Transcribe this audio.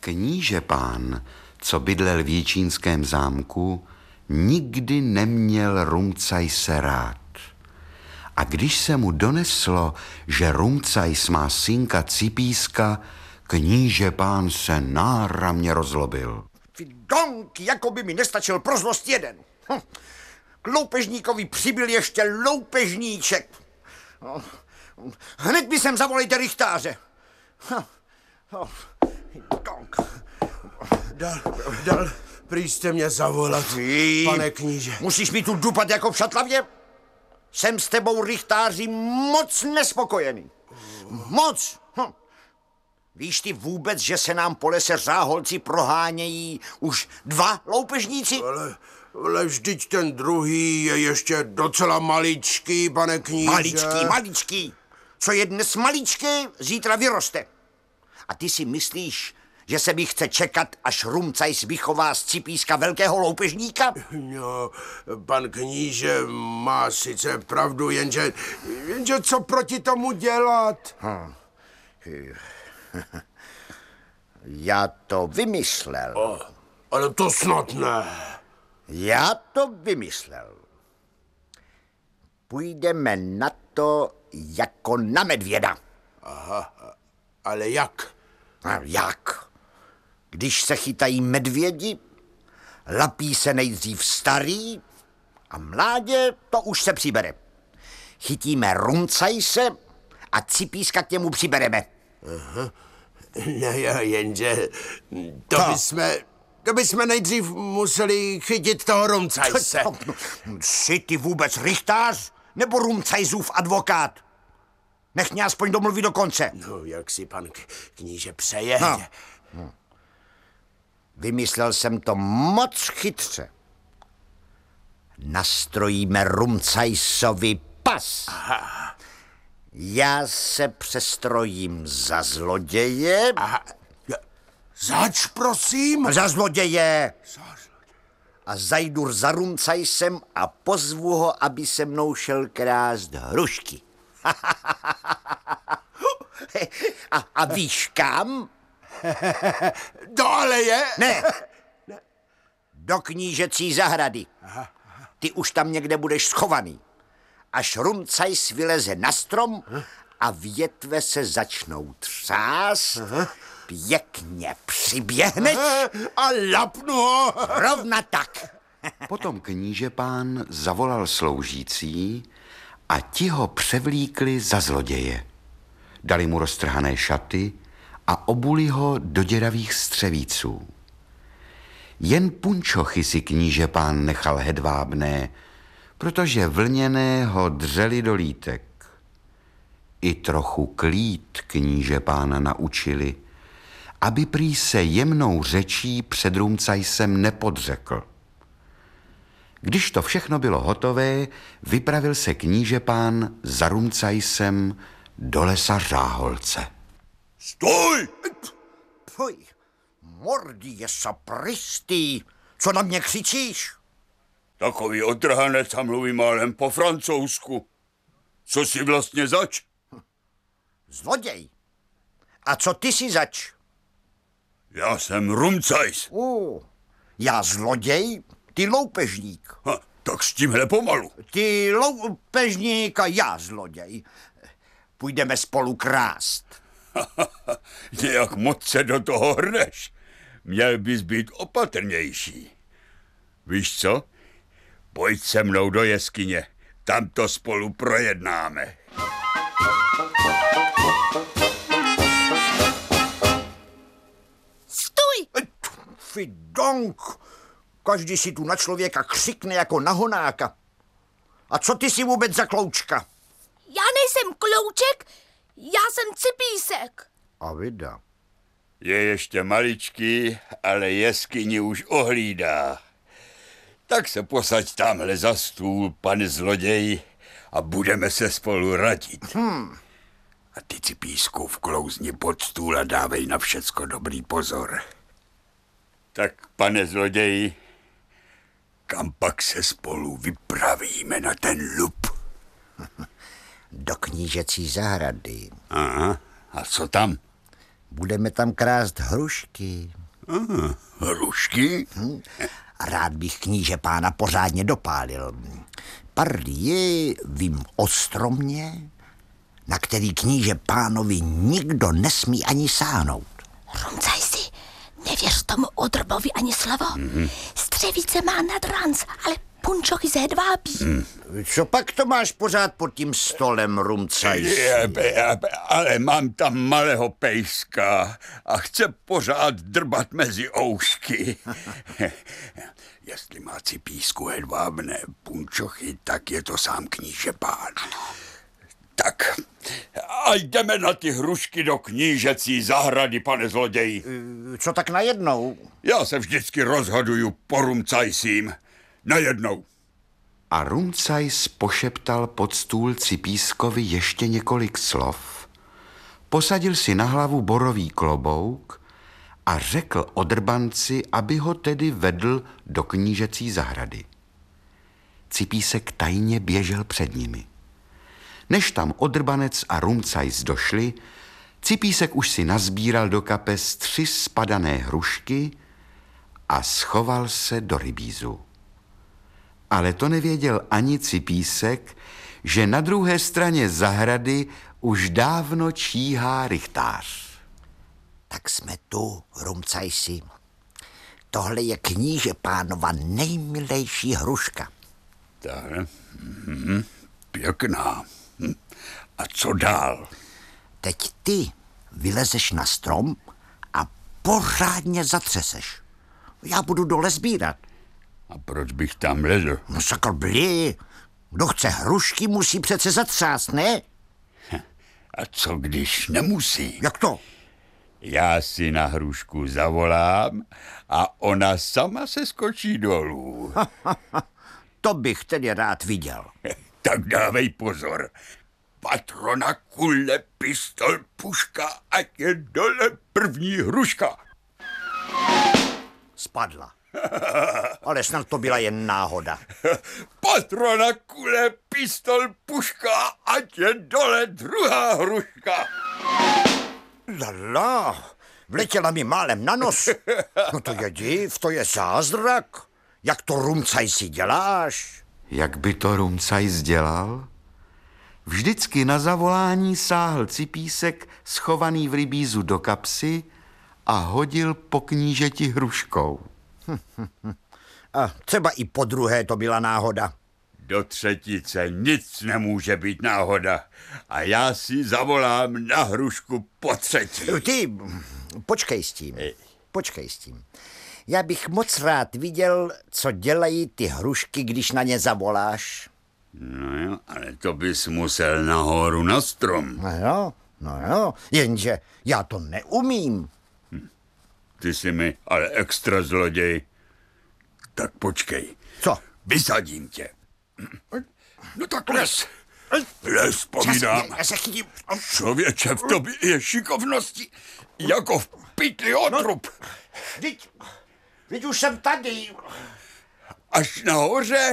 Kníže pán, co bydlel v Jičínském zámku, nikdy neměl Rumcajse rád. A když se mu doneslo, že Rumcajs má synka Cipíska, kníže pán se náramně rozlobil. Fidonk, jako by mi nestačil pro zlost jeden. K loupežníkovi přibyl ještě loupežníček. Hned by sem zavolejte rychtáře. Fidonk. Dal, prý jste mě zavolat, pane kníže. Musíš mi tu dupat jako v šatlavě? Jsem s tebou, rychtáři, moc nespokojený. Moc. Víš ty vůbec, že se nám po lese Řáholci prohánějí už 2 loupežníci? Ale vždyť ten druhý je ještě docela maličký, pane kníže. Maličký. Co je dnes maličké, zítra vyroste. A ty si myslíš, že se mi chce čekat, až Rumcajs vychová z Cipíska velkého loupežníka? No, pan kníže má sice pravdu, jenže co proti tomu dělat? Já to vymyslel. Ale to snad ne. Já to vymyslel. Půjdeme na to jako na medvěda. Aha, ale jak? A jak? Když se chytají medvědi, lapí se nejdřív starý a mládě to už se přibere. Chytíme Rumcajse a Cipíska k němu přibereme. Aha. No jo, jenže to bychom nejdřív museli chytit toho Rumcajse. Jsi ty vůbec rychtář nebo Rumcajsův advokát? Nech mě aspoň domluvit do konce. No, jak si pan kníže přeje. Vymyslel jsem to moc chytře. Nastrojíme Rumcajsovi pas. Aha. Já se přestrojím za zloděje. Aha. Zač, prosím? Za zloděje. A zajdu za Rumcajsem a pozvu ho, aby se mnou šel krást hrušky. A víš kam? Do aleje? Ne. Do knížecí zahrady. Ty už tam někde budeš schovaný. Až Rumcajs vyleze na strom a větve se začnou třást, pěkně přiběhneš a lapnu ho. Rovna tak. Potom kníže pán zavolal sloužící a ti ho převlíkli za zloděje. Dali mu roztrhané šaty a obuli ho do děravých střevíců. Jen punčochy si kníže pán nechal hedvábné, protože vlněné ho dřeli do lítek. I trochu klít kníže pána naučili, aby prý se jemnou řečí před Rumcajsem nepodřekl. Když to všechno bylo hotové, vypravil se kníže pán za Rumcajsem do lesa Řáholce. Stoj! Fuj, mordy je sapristý. Co na mě křičíš? Takový otrhanec a mluví málem po francouzsku. Co jsi vlastně zač? Zloděj. A co ty si zač? Já jsem Rumcajs. Já zloděj, ty loupežník. Tak s tímhle pomalu. Ty loupežník a já zloděj. Půjdeme spolu krást. Nějak moc se do toho hrneš. Měl bys být opatrnější. Víš co? Pojď se mnou do jeskyně. Tam to spolu projednáme. Stůj! Fidonk! Každý si tu na člověka křikne jako na honáka. A co ty si vůbec za kloučka? Já nejsem klouček, já jsem Cipísek. A vida. Je ještě maličký, ale jeskyni už ohlídá. Tak se posaď tamhle za stůl, pane zloděj, a budeme se spolu radit. A ty, Cipísku, vklouzni pod stůl a dávej na všecko dobrý pozor. Tak, pane zloději, kam pak se spolu vypravíme na ten lup? Do knížecí zahrady. Aha, a co tam? Budeme tam krást hrušky. Hrušky? Rád bych kníže pána pořádně dopálil. Pardie, vím o stromě, na který kníže pánovi nikdo nesmí ani sáhnout. Rumcaj si, nevěř tomu odrbovi ani slovo. Střevice má nad ranc, ale punčochy z hedvábí. Co pak to máš pořád pod tím stolem, Rumcaj? Ale mám tam malého pejska a chce pořád drbat mezi oušky. Jestli má Cipísku hedvábné punčochy, tak je to sám kníže pán. Tak, a jdeme na ty hrušky do knížecí zahrady, pane zloději. Co tak najednou? Já se vždycky rozhoduju po Rumcajsím. Najednou. A Rumcajs pošeptal pod stůl Cipískovi ještě několik slov, posadil si na hlavu borový klobouk a řekl odrbanci, aby ho tedy vedl do knížecí zahrady. Cipísek tajně běžel před nimi. Než tam odrbanec a Rumcajs došli, Cipísek už si nazbíral do kapes 3 spadané hrušky a schoval se do rybízu. Ale to nevěděl ani Cipísek, že na druhé straně zahrady už dávno číhá rychtář. Tak jsme tu, Rumcajsi. Tohle je kníže pánova nejmilejší hruška. Tahle? Pěkná. A co dál? Teď ty vylezeš na strom a pořádně zatřeseš. Já budu dole sbírat. A proč bych tam lezl? No sakr blí. Kdo chce hrušky, musí přece zatřást, ne? A co když nemusí? Jak to? Já si na hrušku zavolám a ona sama se skočí dolů. To bych tedy rád viděl. Tak dávej pozor. Patrona, kule, pistol, puška, ať je dole první hruška. Spadla. Ale snad to byla jen náhoda. Patrona, kule, pistol, puška, ať je dole druhá hruška. Lala, vletěla mi málem na nos. No to je div, to je zázrak. Jak to, Rumcajsi, děláš? Jak by to Rumcajs dělal? Vždycky na zavolání sáhl Cipísek schovaný v rybízu do kapsy a hodil po knížeti hruškou. A třeba i po druhé to byla náhoda. Do třetice nic nemůže být náhoda. A já si zavolám na hrušku po třetí. Ty, počkej s tím. Já bych moc rád viděl, co dělají ty hrušky, když na ně zavoláš. No jo, ale to bys musel nahoru na strom. No jo, jenže já to neumím. Ty jsi mi ale extra zloděj. Tak počkej. Co? Vysadím tě. No tak les. Les, povídám. Já se chytím. Člověče, v tobě je šikovnosti jako v pytli otrub. Vždyť už jsem tady. Až nahoře